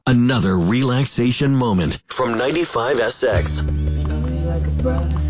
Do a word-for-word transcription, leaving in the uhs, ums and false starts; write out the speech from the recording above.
Another relaxation moment from ninety-five S X. Shine like a bright